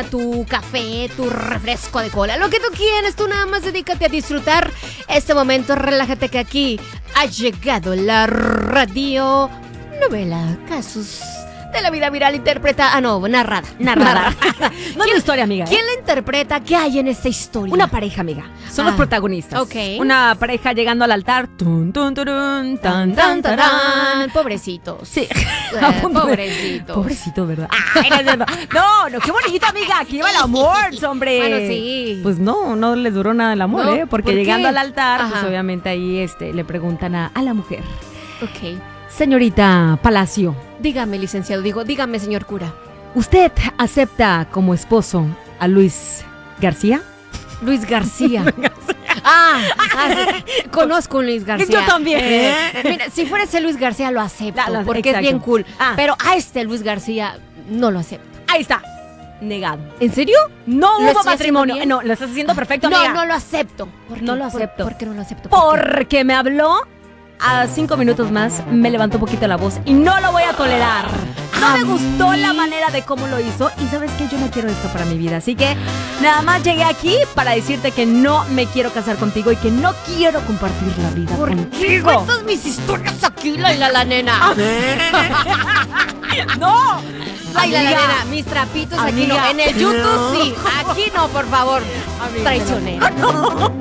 comida, tu café, tu refresco de cola, lo que tú quieres, tú nada más dedícate a disfrutar este momento, relájate que aquí ha llegado la radio novela Casos de la vida viral narrada. No es una historia, amiga. ¿Quién la interpreta? ¿Qué hay en esta historia? Una pareja, amiga. Son los protagonistas. Ok. Una pareja llegando al altar. Tun, tun, turun, tan, tan, tarán. Pobrecitos. Sí. Pobrecitos. Pobrecito, ¿verdad? Ay, no, qué bonito, amiga. Aquí lleva el amor, hombre. Bueno, sí. Pues no le duró nada el amor, No, Porque ¿por llegando qué? al altar, Ajá. pues obviamente ahí le preguntan a la mujer. Ok. Señorita Palacio, Dígame, licenciado, dígame, señor cura. ¿usted acepta como esposo a Luis García? Luis García. Sí. Conozco un Luis García. Yo también. Mira, si fuera ese Luis García lo acepto, porque exacto. es bien cool. Ah. Pero a este Luis García no lo acepto. Ahí está. Negado. ¿En serio? No ¿Lo hubo estoy matrimonio. haciendo bien? No, lo estás haciendo perfecto, amiga. No lo acepto. ¿Por qué? No lo acepto. ¿Por qué no lo acepto? ¿Por qué? Porque me habló a 5 minutos más, me levantó un poquito la voz y no lo voy a tolerar. No me gustó la manera de cómo lo hizo y sabes que yo no quiero esto para mi vida. Así que nada más llegué aquí para decirte que no me quiero casar contigo y que no quiero compartir la vida ¿Por qué contigo. cuentas mis historias aquí, la nena? ¡No! Ay, la Amiga. nena, mis trapitos aquí no. Amiga. En el YouTube sí. Aquí no, por favor. Amiga. Traicionera.